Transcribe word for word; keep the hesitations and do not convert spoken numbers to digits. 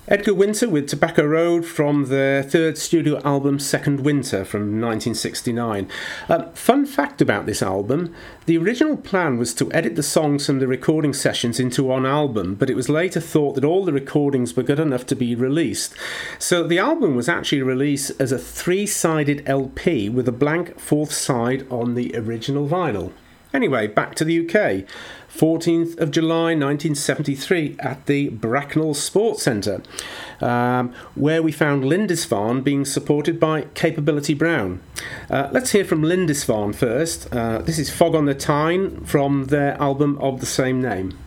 Edgar Winter with Tobacco Road from their third studio album Second Winter from nineteen sixty-nine. Uh, fun fact about this album, the original plan was to edit the songs from the recording sessions into one album, but it was later thought that all the recordings were good enough to be released. So the album was actually released as a three-sided L P with a blank fourth side on the original vinyl. Anyway, back to the U K. fourteenth of July nineteen seventy-three at the Bracknell Sports Centre, um, where we found Lindisfarne being supported by Capability Brown. Uh, let's hear from Lindisfarne first. Uh, this is Fog on the Tyne from their album of the same name.